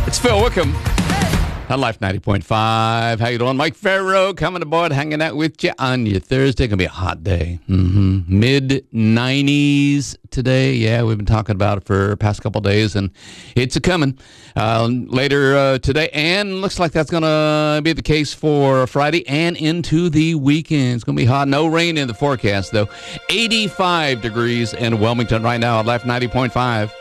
It's Phil Wickham on Life 90.5. How you doing? Mike Farrow coming aboard, hanging out with you on your Thursday. Going to be a hot day. Mid-90s today. Yeah, we've been talking about it for the past couple of days, and it's a-coming later today. And looks like that's going to be the case for Friday and into the weekend. It's going to be hot. No rain in the forecast, though. 85 degrees in Wilmington right now at Life 90.5.